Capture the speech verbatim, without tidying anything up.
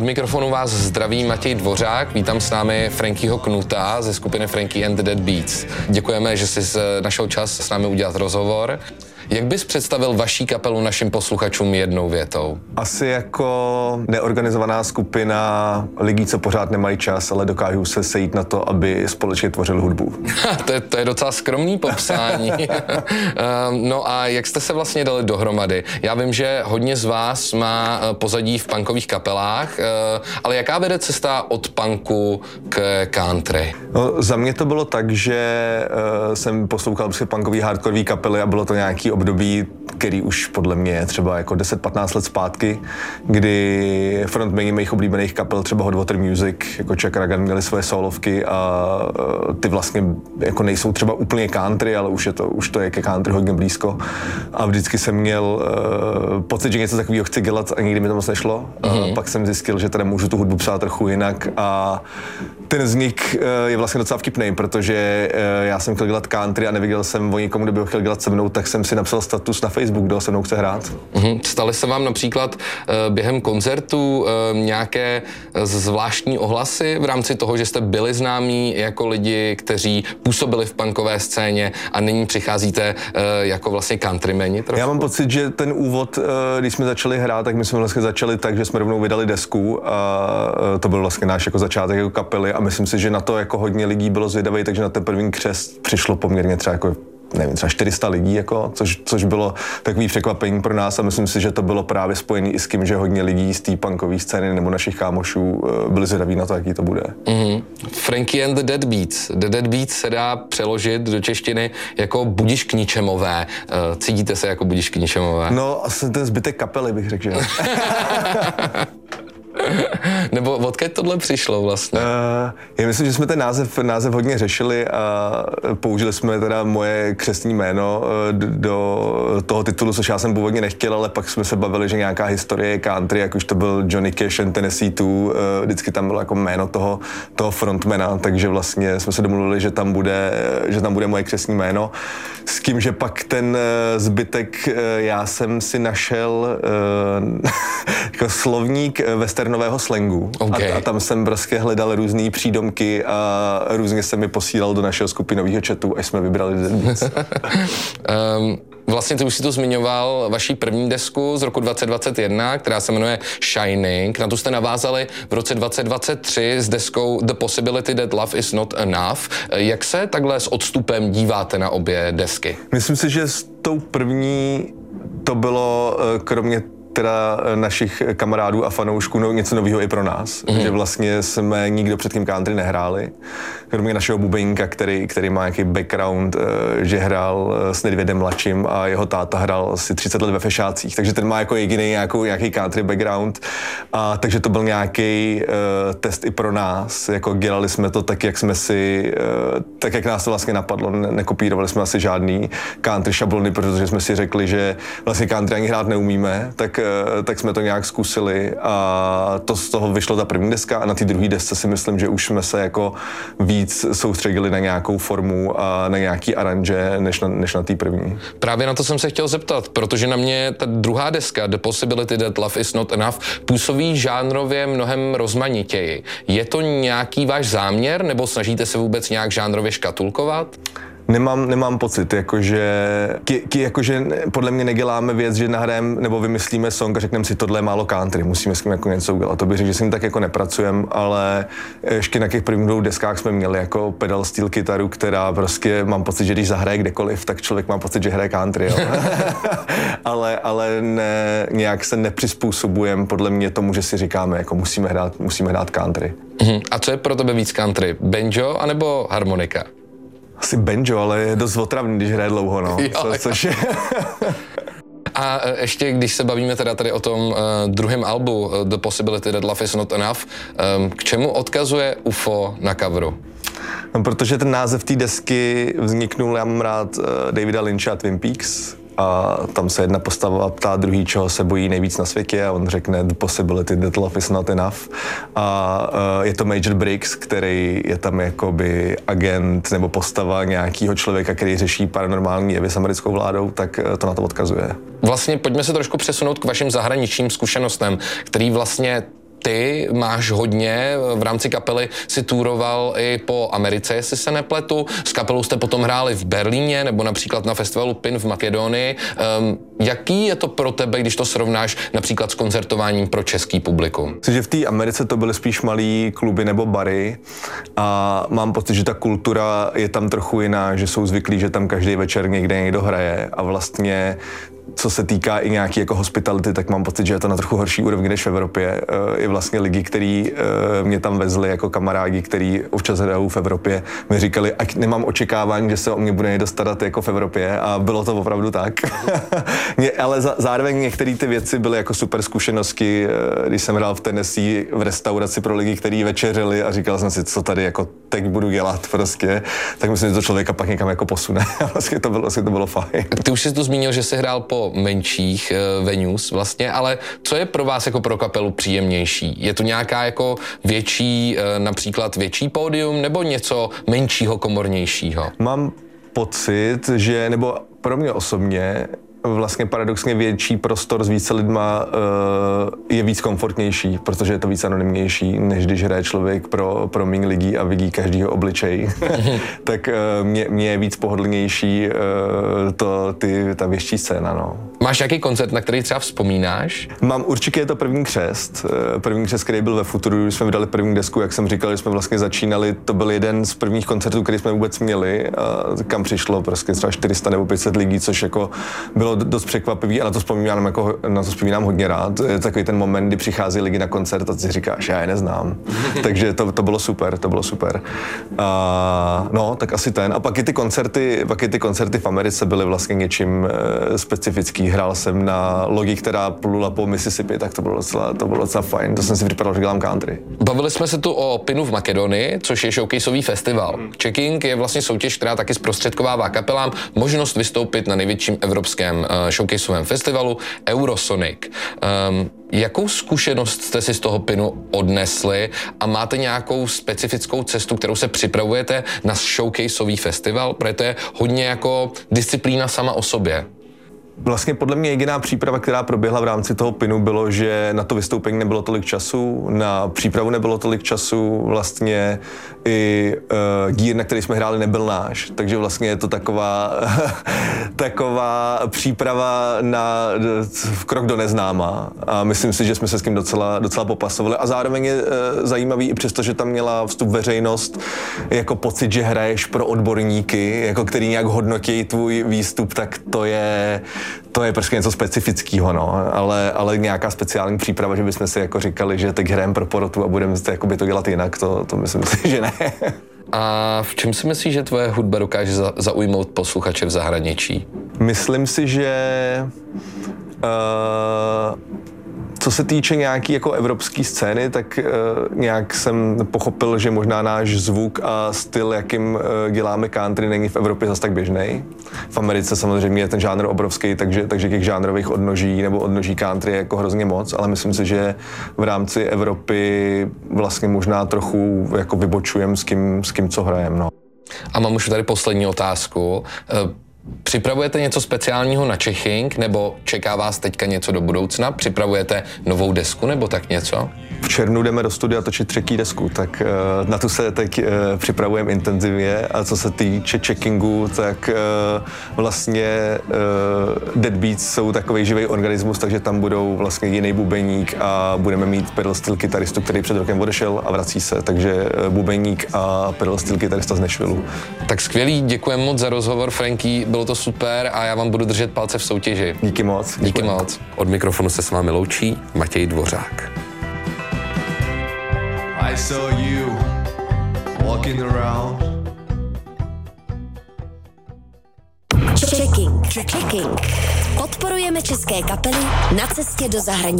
Od mikrofonu vás zdraví Matěj Dvořák, vítám s námi Frankyho Knuta ze skupiny Franky and the Dead Beats. Děkujeme, že jsi našel čas s námi udělat rozhovor. Jak bys představil vaší kapelu našim posluchačům jednou větou? Asi jako neorganizovaná skupina lidí, co pořád nemají čas, ale dokážou se sejít na to, aby společně tvořili hudbu. to, je, to je docela skromný popsání. No a jak jste se vlastně dali dohromady? Já vím, že hodně z vás má pozadí v punkových kapelách, ale jaká vede cesta od punku k country? No, za mě to bylo tak, že uh, jsem poslouchal prostě punkový hardkorový kapely a bylo to nějaký období, který už podle mě je třeba jako deset patnáct let zpátky, kdy frontmani mých oblíbených kapel, třeba Hot Water Music, jako Chuck Ragan, měli svoje solovky a uh, ty vlastně jako nejsou třeba úplně country, ale už je to, už to je ke country hodně blízko. A vždycky jsem měl uh, pocit, že něco takového chci dělat a nikdy mi to moc nešlo. Mm-hmm. Uh, pak jsem zjistil, že teda můžu tu hudbu psát trochu jinak a ten vznik uh, je vlastně docela vtipný, protože uh, já jsem chtěl dělat country a neviděl jsem o někomu, kdo by ho chtěl dělat se mnou, tak jsem si napsal status na Facebook, kdo se mnou chce hrát. Mm-hmm. Staly se vám například uh, během koncertu uh, nějaké zvláštní ohlasy v rámci toho, že jste byli známí jako lidi, kteří působili v punkové scéně a nyní přicházíte uh, jako vlastně countrymeni trošku? Já mám pocit, že ten úvod, uh, když jsme začali hrát, tak my jsme vlastně začali tak, že jsme rovnou vydali desku a uh, to byl vlastně náš jako začátek jako kapely a myslím si, že na to jako hodně lidí bylo zvědavý, takže na ten první křest přišlo poměrně třeba jako nevím, třeba čtyři sta lidí, jako, což, což bylo takový překvapení pro nás a myslím si, že to bylo právě spojené i s tím, že hodně lidí z té punkové scény nebo našich kámošů byli zvědaví na to, jaký to bude. Mm-hmm. Franky and the Dead Beats. The Dead Beats se dá přeložit do češtiny jako budiš k ničemové. Cítíte se jako budiš k ničemové? No, asi ten zbytek kapely bych řekl, že Nebo odkud tohle přišlo vlastně? Uh, já myslím, že jsme ten název, název hodně řešili a použili jsme teda moje křestní jméno do toho titulu, což já jsem původně nechtěl, ale pak jsme se bavili, že nějaká historie je country, jak už to byl Johnny Cash and Tennessee two, vždycky tam bylo jako jméno toho, toho frontmana, takže vlastně jsme se domluvili, že tam bude, že tam bude moje křestní jméno. S tím, že pak ten zbytek já jsem si našel jako slovník westernového slangu. Okay. A, a tam jsem prostě hledal různý přídomky a různě se mi posílal do našeho skupinového chatu, až jsme vybrali Dead Beats. um, Vlastně ty už si to zmiňoval, vaší první desku z roku dvacet dvacet jedna, která se jmenuje Shining. Na tu jste navázali v roce dvacet dvacet tři s deskou The Possibility That Love Is Not Enough. Jak se takhle s odstupem díváte na obě desky? Myslím si, že s tou první to bylo kromě teda našich kamarádů a fanoušků no, něco nového i pro nás. Mm. Že vlastně jsme nikdo před tím country nehráli. Kromě našeho bubeníka, který, který má nějaký background, že hrál s Nedvědem mladším a jeho táta hrál asi třicet let ve fešácích. Takže ten má jako jediný nějakou, nějaký country background. A takže to byl nějaký uh, test i pro nás. Jako dělali jsme to tak, jak jsme si, uh, tak jak nás to vlastně napadlo. Ne- nekopírovali jsme asi žádný country šablony, protože jsme si řekli, že vlastně country ani hrát neumíme. Tak tak jsme to nějak zkusili a to z toho vyšlo ta první deska a na té druhé desce si myslím, že už jsme se jako víc soustředili na nějakou formu a na nějaký aranže, než na, než na té první. Právě na to jsem se chtěl zeptat, protože na mě ta druhá deska, The Possibility That Love Is Not Enough, působí žánrově mnohem rozmanitěji. Je to nějaký váš záměr, nebo snažíte se vůbec nějak žánrově škatulkovat? Nemám, nemám pocit, jakože, k, jakože podle mě neděláme věc, že nahrajeme nebo vymyslíme song a řekneme si, tohle je málo country, musíme s tím jako něco udělat. To bych řekl, že s tím tak jako nepracujeme, ale ještě na těch prvních dvou deskách jsme měli jako pedal steel kytaru, která prostě mám pocit, že když zahraje kdekoliv, tak člověk má pocit, že hraje country, jo. ale ale ne, nějak se nepřizpůsobujeme podle mě tomu, že si říkáme, jako musíme hrát, musíme hrát country. Uh-huh. A co je pro tebe víc country? Banjo anebo harmonika? Asi banjo, ale je dost otravný, když hraje dlouho, no. Jo, Co, což je... A ještě, když se bavíme teda tady o tom uh, druhém albu uh, The Possibility That Love Is Not Enough, um, k čemu odkazuje U F O na coveru? No, protože ten název té desky vzniknul, já mám rád uh, Davida Lyncha a Twin Peaks, a tam se jedna postava ptá druhý, čeho se bojí nejvíc na světě a on řekne The Possibility That Love Is Not Enough. A uh, je to Major Briggs, který je tam jakoby agent nebo postava nějakého člověka, který řeší paranormální jevy s americkou vládou, tak uh, to na to odkazuje. Vlastně pojďme se trošku přesunout k vašim zahraničním zkušenostem, který vlastně ty máš hodně, v rámci kapely si túroval i po Americe, jestli se nepletu. S kapelou jste potom hráli v Berlíně nebo například na festivalu Pin v Makedonii. Um, jaký je to pro tebe, když to srovnáš například s koncertováním pro český publikum? Myslím, že v té Americe to byly spíš malý kluby nebo bary a mám pocit, že ta kultura je tam trochu jiná, že jsou zvyklí, že tam každý večer někde někdo hraje a vlastně co se týká i nějaký jako hospitality, tak mám pocit, že je to na trochu horší úrovni než v Evropě. I vlastně lidi, kteří mě tam vezli jako kamarádi, kteří občas hrajou v Evropě, mi říkali, ať nemám očekávání, že se o mě bude někdo starat jako v Evropě a bylo to opravdu tak. Ale zároveň některé ty věci byly jako super zkušenosti, když jsem hrál v Tennessee v restauraci pro lidi, kteří večeřili a říkal jsem si, co tady jako teď budu dělat prostě, tak myslím, že to člověka pak někam jako posune. Vlastně to bylo, vlastně to bylo fajn. Ty už jsi tu zmínil, že jsi hrál po menších uh, venues vlastně, ale co je pro vás jako pro kapelu příjemnější? Je to nějaká jako větší, uh, například větší pódium nebo něco menšího, komornějšího? Mám pocit, že, nebo pro mě osobně, vlastně paradoxně větší prostor s více lidma uh, je víc komfortnější, protože je to víc anonymnější, než když hraje člověk pro, pro míň lidí a vidí každýho obličej. Tak uh, mě, mě je víc pohodlnější uh, to, ty, ta větší scéna, no. Máš nějaký koncert, na který třeba vzpomínáš? Mám, určitě je to první křest. První křest, který byl ve Futuru, když jsme vydali první desku, jak jsem říkal, že jsme vlastně začínali, to byl jeden z prvních koncertů, který jsme vůbec měli, a kam přišlo prostě třeba čtyři sta nebo pět set lidí, což jako bylo dost překvapivý a na to vzpomínám, jako, na to vzpomínám hodně rád. Je takový ten moment, kdy přichází lidi na koncert a ty si říkáš, já je neznám. Takže to, to bylo super, to bylo super. A, no, tak asi ten. A pak i ty koncerty, pak i ty koncerty v Americe byly vlastně něčím e, specifický. Hrál jsem na lodi, která plula po Mississippi, tak to bylo docela, to bylo docela fajn. To jsem si připadal, že dělám country. Bavili jsme se tu o Pinu v Makedonii, což je showcaseový festival. Hmm. Checking je vlastně soutěž, která taky zprostředkovává kapelám možnost vystoupit na největším evropském uh, showcaseovém festivalu Eurosonic. Um, jakou zkušenost jste si z toho Pinu odnesli a máte nějakou specifickou cestu, kterou se připravujete na showcaseový festival? Protože to je hodně jako disciplína sama o sobě. Vlastně podle mě jediná příprava, která proběhla v rámci toho Pinu, bylo, že na to vystoupení nebylo tolik času, na přípravu nebylo tolik času, vlastně i uh, gear, na který jsme hráli, nebyl náš, takže vlastně je to taková, taková příprava na krok do neznáma a myslím si, že jsme se s tím docela, docela popasovali a zároveň je uh, zajímavý i přesto, že tam měla vstup veřejnost, jako pocit, že hraješ pro odborníky, jako který nějak hodnotí tvůj výstup, tak to je To je prostě něco specifického, no, ale, ale nějaká speciální příprava, že bychom si jako říkali, že teď hrajeme pro porotu a budeme to, jakoby to dělat jinak, to, to myslím si, že ne. A v čem si myslíš, že tvoje hudba dokáže za, zaujmout posluchače v zahraničí? Myslím si, že uh, co se týče nějaký jako evropské scény, tak uh, nějak jsem pochopil, že možná náš zvuk a styl, jakým uh, děláme country, není v Evropě zas tak běžnej. V Americe samozřejmě je ten žánr obrovský, takže, takže těch žánrových odnoží nebo odnoží country je jako hrozně moc, ale myslím si, že v rámci Evropy vlastně možná trochu jako vybočujeme s kým, s kým co hrajeme. No. A mám už tady poslední otázku. Připravujete něco speciálního na Checking, nebo čeká vás teďka něco do budoucna? Připravujete novou desku nebo tak něco? V červnu jdeme do studia točit třetí desku, tak uh, na tu se teď uh, připravujeme intenzivně a co se týče Checkingu, tak uh, vlastně uh, Dead Beats jsou takový živý organismus, takže tam budou vlastně jiný bubeník a budeme mít pedal steel kytaristu, který před rokem odešel a vrací se, takže uh, bubeník a pedal steel kytarista z Nashvillu. Tak skvělý, děkujeme moc za rozhovor, Franky, bylo to super a já vám budu držet palce v soutěži. Díky moc. Díky děkujem. moc. Od mikrofonu se s vámi loučí Matěj Dvořák. I saw you walking around. Checking. Checking. Podporujeme české kapely na cestě do zahraničí.